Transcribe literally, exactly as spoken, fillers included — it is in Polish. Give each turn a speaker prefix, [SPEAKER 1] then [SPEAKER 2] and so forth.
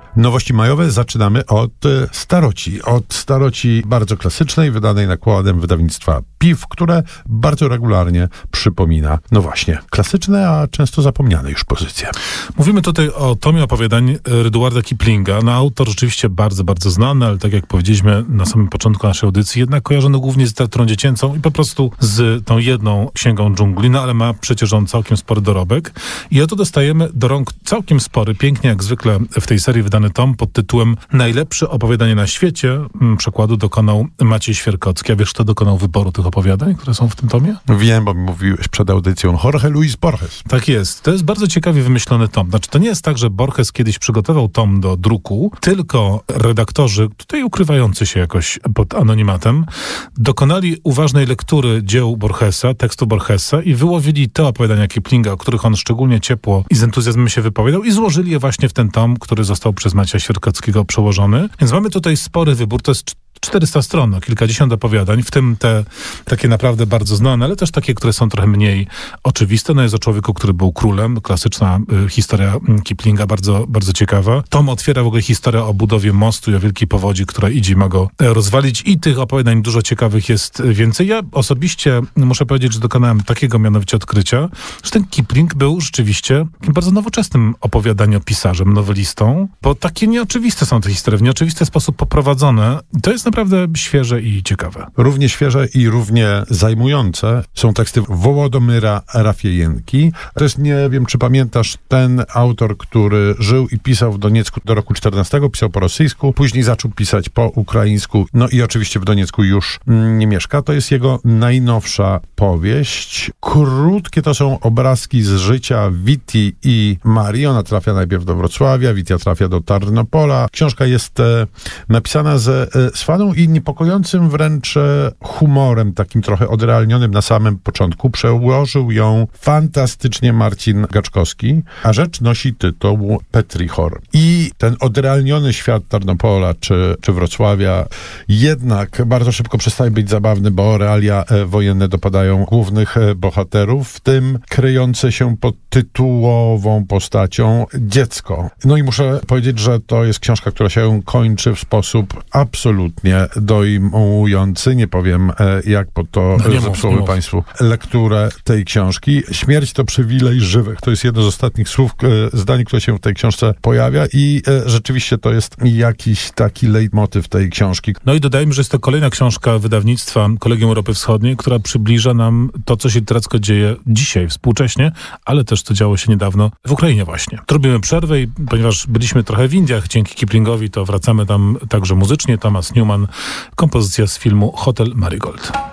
[SPEAKER 1] Nowości majowe zaczynamy od e, staroci. Od staroci bardzo klasycznej, wydanej nakładem wydawnictwa P I W, które bardzo regularnie przypomina, no właśnie, klasyczne, a często zapomniane już pozycje.
[SPEAKER 2] Mówimy tutaj o tomie opowiadań Rudyarda Kiplinga. No, autor rzeczywiście bardzo, bardzo znany, ale tak jak powiedzieliśmy na samym początku naszej audycji, jednak kojarzony głównie z literaturą dziecięcą i po prostu z tą jedną księgą dżungli, no ale ma przecież on całkiem spory dorobek. I oto dostajemy do rąk całkiem spory, pięknie jak zwykle w tej serii wydany tom pod tytułem Najlepsze opowiadanie na świecie. Przekładu dokonał Maciej Świerkocki. A wiesz, kto dokonał wyboru tych opowiadań, które są w tym tomie?
[SPEAKER 1] Wiem, bo mi mówiłeś przed audycją. Jorge Luis Borges.
[SPEAKER 2] Tak jest. To jest bardzo ciekawie wymyślony tom. Znaczy, to nie jest tak, że Borges kiedyś przygotował tom do druku, tylko redaktorzy, tutaj ukrywający się jakoś pod anonimatem, dokonali uważnej lektury dzieł Borgesa, tekstu Borgesa i wyłowili te opowiadania Kiplinga, o których on szczególnie ciepło i z entuzjazmem się wypowiadał i złożyli je właśnie w ten tom, który został przez Macieja Świerkockiego przełożony. Więc mamy tutaj spory wybór. To jest czterysta stron, no, kilkadziesiąt opowiadań, w tym te takie naprawdę bardzo znane, ale też takie, które są trochę mniej oczywiste. No jest o człowieku, który był królem. Klasyczna y, historia Kiplinga, bardzo, bardzo ciekawa. Tom otwiera w ogóle historię o budowie mostu i o wielkiej powodzi, która idzie i ma go e, rozwalić. I tych opowiadań dużo ciekawych jest więcej. Ja osobiście muszę powiedzieć, że dokonałem takiego mianowicie odkrycia, że ten Kipling był rzeczywiście takim bardzo nowoczesnym opowiadaniopisarzem, nowelistą, bo takie nieoczywiste są te historie, w nieoczywisty sposób poprowadzone. I to jest naprawdę świeże i ciekawe.
[SPEAKER 1] Równie świeże i równie zajmujące są teksty Wołodomyra Rafiejenki. To jest, nie wiem, czy pamiętasz, ten autor, który żył i pisał w Doniecku do roku czternastego, pisał po rosyjsku, później zaczął pisać po ukraińsku, no i oczywiście w Doniecku już nie mieszka. To jest jego najnowsza powieść. Krótkie to są obrazki z życia Witi i Marii. Ona trafia najpierw do Wrocławia, Witia trafia do Tarnopola. Książka jest e, napisana ze e, swadą i niepokojącym wręcz humorem, takim trochę odrealnionym na samym początku. Przełożył ją fantastycznie Marcin Gaczkowski, a rzecz nosi tytuł Petrichor. I ten odrealniony świat Tarnopola czy, czy Wrocławia jednak bardzo szybko przestaje być zabawny, bo realia wojenne dopadają głównych bohaterów, w tym kryjące się pod tytułową postacią dziecko. No i muszę powiedzieć, że to jest książka, która się kończy w sposób absolutnie dojmujący. Nie powiem, jak po to
[SPEAKER 2] no
[SPEAKER 1] zepsuły Państwu lekturę tej książki. Śmierć to przywilej żywych. To jest jedno z ostatnich słów, zdań, które się w tej książce pojawia i rzeczywiście to jest jakiś taki leitmotyw tej książki.
[SPEAKER 2] No i dodajmy, że jest to kolejna książka wydawnictwa Kolegium Europy Wschodniej, która przybliża nam to, co się literacko dzieje dzisiaj, współcześnie, ale też co działo się niedawno w Ukrainie właśnie. Robimy przerwę i ponieważ byliśmy trochę w Indiach dzięki Kiplingowi, to wracamy tam także muzycznie. Thomas Newman, kompozycja z filmu Hotel Marigold.